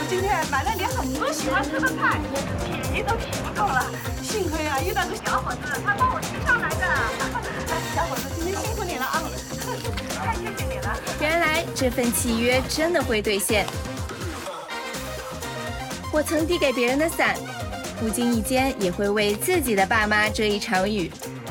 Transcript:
今天买了你很多喜欢吃的菜，提都提不动了。幸亏啊，遇到个小伙子，他帮我提上来的。小伙子，今天辛苦你了啊！太谢谢你了。 原来这份契约真的会兑现。我曾递给别人的伞，不经意间也会为自己的爸妈遮一场雨。